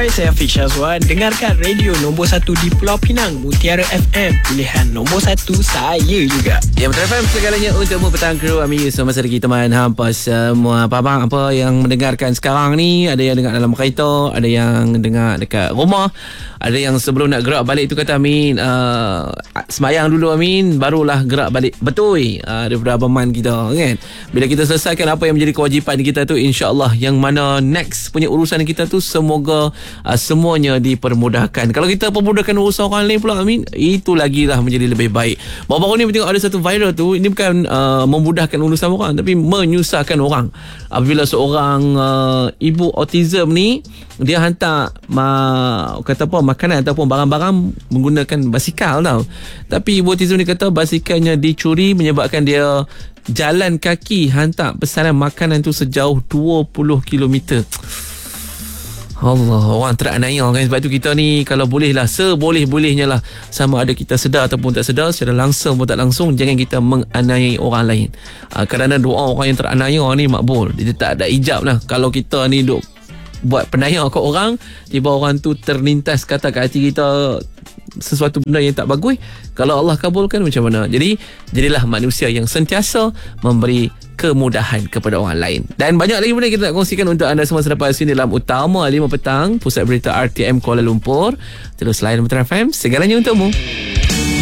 Hai, saya Afiq Syazwan. Dengarkan radio nombor 1 di Pulau Pinang, Mutiara FM. Pilihan nombor 1 saya juga. Ya, Mutiara FM segalanya untukmu petang kru. Amin. Selamat pagi teman hampa semua. Apa yang mendengarkan sekarang ni, ada yang dengar dalam kereta, ada yang dengar dekat rumah, ada yang sebelum nak gerak balik tu kata Amin, semayang dulu Amin, barulah gerak balik. Betul daripada Abang Man kita kan. Bila kita selesaikan apa yang menjadi kewajipan kita tu, insya-Allah yang mana next punya urusan kita tu semoga semuanya dipermudahkan. Kalau kita permudahkan urusan orang lain pula Amin, itu lagi lah menjadi lebih baik. Baru-baru ni tengok ada satu viral tu, ini bukan memudahkan urusan orang tapi menyusahkan orang. Apabila seorang ibu autism ni, dia hantar kata apa, makanan ataupun barang-barang menggunakan basikal tau. Tapi ibu autism ni kata basikalnya dicuri menyebabkan dia jalan kaki hantar pesanan makanan tu sejauh 20 km. Allah, orang teranaya kan. Sebab tu kita ni kalau boleh lah, seboleh-bolehnya lah, sama ada kita sedar ataupun tak sedar, secara langsung pun tak langsung, jangan kita menganiayai orang lain. Kerana doa orang yang teranaya ni makbul. Dia tak ada ijab lah. Kalau kita ni duk buat penaya kat orang, tiba orang tu terlintas kata kat hati kita sesuatu benda yang tak bagus, kalau Allah kabulkan macam mana? Jadi jadilah manusia yang sentiasa memberi kemudahan kepada orang lain. Dan banyak lagi benda kita nak kongsikan untuk anda semua selepas ini dalam Utama 5 petang, Pusat Berita RTM Kuala Lumpur. Terus layan Mutiara FM, segalanya untukmu.